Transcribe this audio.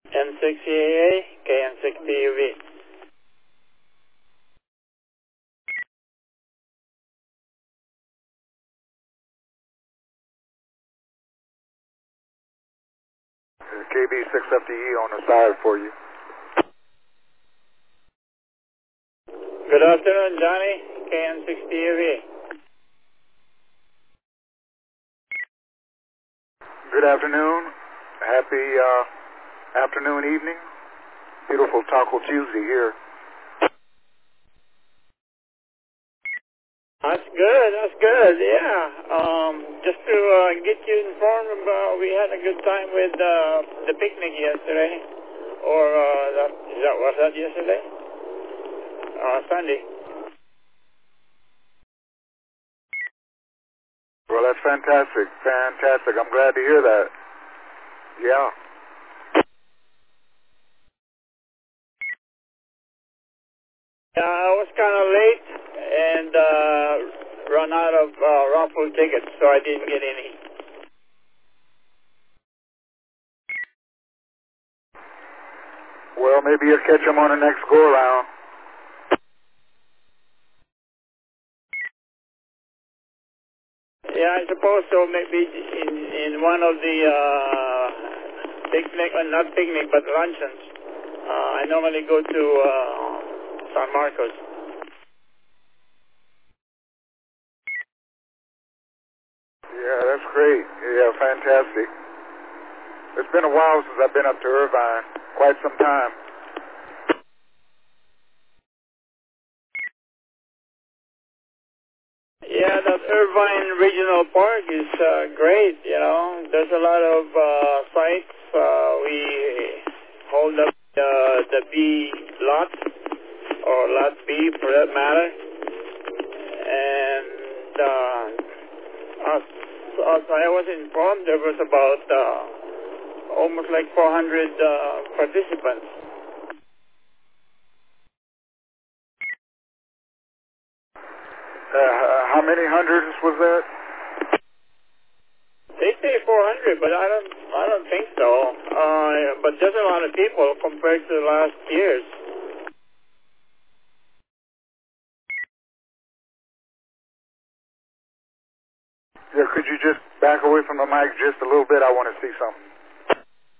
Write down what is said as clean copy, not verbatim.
N6EAA, KN6PUV. KB6FDE on the side for you. Good afternoon, Johnny, KN6PUV. Good afternoon. Happy afternoon, evening. Beautiful Taco Tuesday here. That's good, yeah. Just to get you informed about, we had a good time with the picnic yesterday. Or, was that yesterday? Sunday. Well, that's fantastic. Fantastic. I'm glad to hear that. Yeah. I was kind of late and run out of raffle tickets, so I didn't get any. Well, maybe you'll catch them on the next go-around. Yeah, I suppose so. Maybe in one of the picnic, not picnic, but luncheons. I normally go to San Marcos. Yeah, that's great. Yeah, fantastic. It's been a while since I've been up to Irvine. Quite some time. Yeah, that Irvine Regional Park is great, you know. There's a lot of sites. We hold up the B lot, or lot B for that matter. And as I was informed, there was about almost like 400 participants. How many hundreds was that? They say 400, but I don't think so. But there's a lot of people compared to the last years. Yeah, could you just back away from the mic just a little bit? I want to see something.